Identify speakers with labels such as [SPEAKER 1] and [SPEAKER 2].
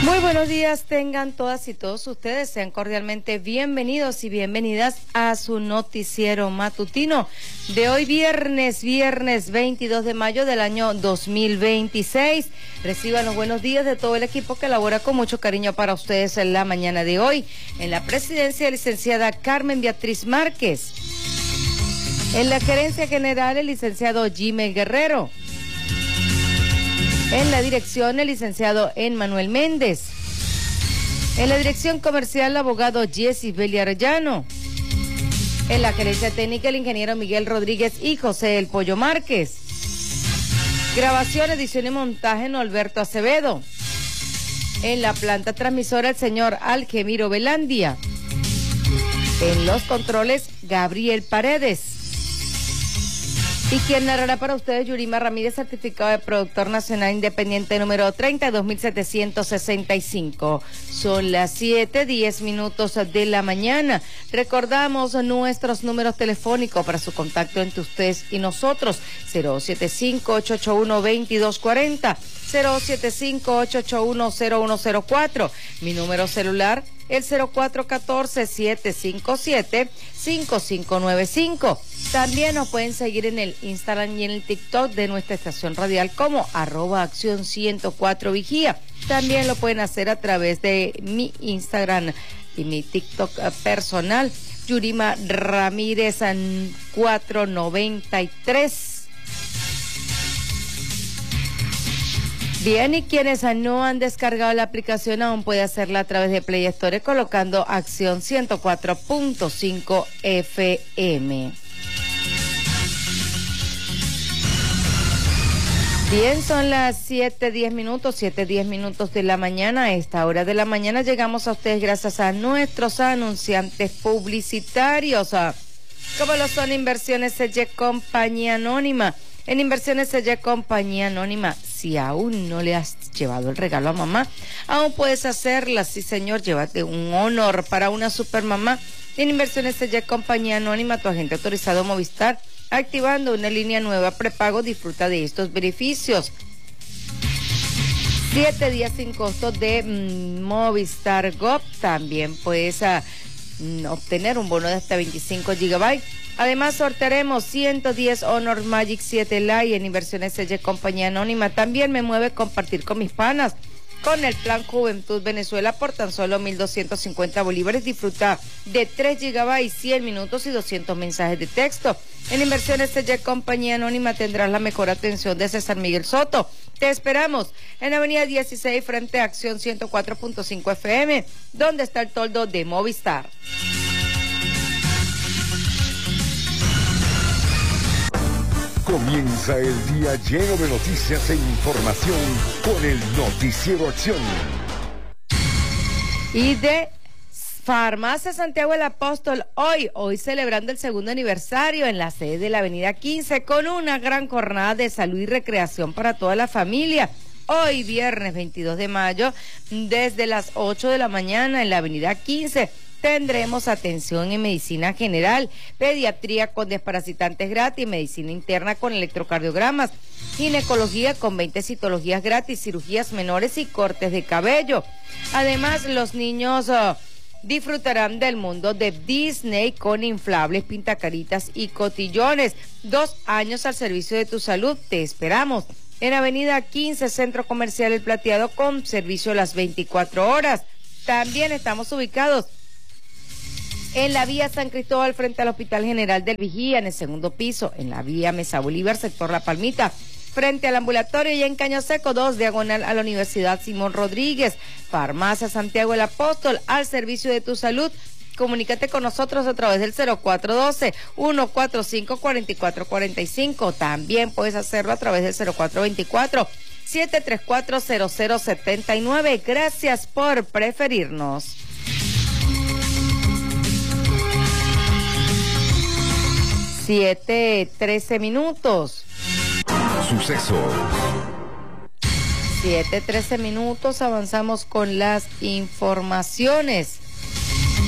[SPEAKER 1] Muy buenos días, tengan todas y todos ustedes, sean cordialmente bienvenidos y bienvenidas a su noticiero matutino de hoy viernes 22 de mayo del año 2026. Reciban los buenos días de todo el equipo que labora con mucho cariño para ustedes en la mañana de hoy. En la presidencia, licenciada Carmen Beatriz Márquez. En la gerencia general, el licenciado Jimmy Guerrero. En la dirección, el licenciado Emmanuel Méndez. En la dirección comercial, el abogado Jesse Belli Arellano. En la gerencia técnica, el ingeniero Miguel Rodríguez y José El Pollo Márquez. Grabación, edición y montaje, Norberto Acevedo. En la planta transmisora, el señor Algemiro Velandia. En los controles, Gabriel Paredes. Y quien narrará para ustedes, Yurima Ramírez, certificado de productor nacional independiente número 32.765. Son las 7:10 de la mañana. Recordamos nuestros números telefónicos para su contacto entre ustedes y nosotros. 075-881-2240, 075-881-0104. Mi número celular, el 0414-757-5595. También nos pueden seguir en el Instagram y en el TikTok de nuestra estación radial como @acción 104 vigía. También lo pueden hacer a través de mi Instagram y mi TikTok personal, Yurima Ramírez 493. Bien, y quienes no han descargado la aplicación aún puede hacerla a través de Play Store colocando Acción 104.5 FM. Bien, son las 7:10 de la mañana. A esta hora de la mañana llegamos a ustedes gracias a nuestros anunciantes publicitarios, como lo son Inversiones Selle Compañía Anónima. En Inversiones Selle Compañía Anónima, si aún no le has llevado el regalo a mamá, aún puedes hacerla. Sí, señor, llévate un honor para una supermamá. En Inversiones Selle Compañía Anónima, tu agente autorizado Movistar, activando una línea nueva prepago, disfruta de estos beneficios. 7 días sin costo de Movistar Go. También puedes obtener un bono de hasta 25 GB. Además, sortearemos 110 Honor Magic 7 Lite en Inversiones Selle Compañía Anónima. También me mueve compartir con mis panas. Con el plan Juventud Venezuela por tan solo 1.250 bolívares, disfruta de 3 GB, 100 minutos y 200 mensajes de texto. En Inversiones Selle Compañía Anónima tendrás la mejor atención de César Miguel Soto. Te esperamos en Avenida 16 frente a Acción 104.5 FM, donde está el toldo de Movistar.
[SPEAKER 2] Comienza el día lleno de noticias e información con el Noticiero Acción.
[SPEAKER 1] Y de Farmacia Santiago el Apóstol, hoy celebrando el segundo aniversario en la sede de la Avenida 15 con una gran jornada de salud y recreación para toda la familia. Hoy viernes 22 de mayo, desde las 8 de la mañana en la Avenida 15, tendremos atención en medicina general, pediatría con desparasitantes gratis, medicina interna con electrocardiogramas, ginecología con 20 citologías gratis, cirugías menores y cortes de cabello. Además, los niños disfrutarán del mundo de Disney con inflables, pintacaritas y cotillones. 2 años al servicio de tu salud. Te esperamos en Avenida 15, Centro Comercial El Plateado, con servicio las 24 horas. También estamos ubicados en la vía San Cristóbal frente al Hospital General del Vigía, en el segundo piso, en la vía Mesa Bolívar, sector La Palmita, frente al ambulatorio, y en Caño Seco 2, diagonal a la Universidad Simón Rodríguez. Farmacia Santiago el Apóstol, al servicio de tu salud. Comunícate con nosotros a través del 0412-145-4445. También puedes hacerlo a través del 0424-734-0079. Gracias por preferirnos. 7:13.
[SPEAKER 2] Suceso.
[SPEAKER 1] 7:13, avanzamos con las informaciones.